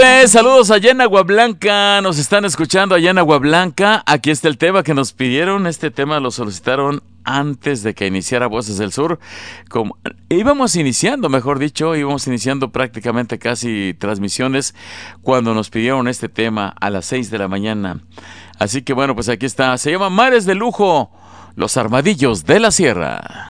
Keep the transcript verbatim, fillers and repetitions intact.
Eh, saludos allá en Agua Blanca, nos están escuchando allá en Agua Blanca. Aquí está el tema que nos pidieron, este tema lo solicitaron antes de que iniciara Voces del Sur. Como, íbamos iniciando, mejor dicho, íbamos iniciando prácticamente casi transmisiones cuando nos pidieron este tema a las seis de la mañana. Así que bueno, pues aquí está, se llama Mares de Lujo, Los Armadillos de la Sierra.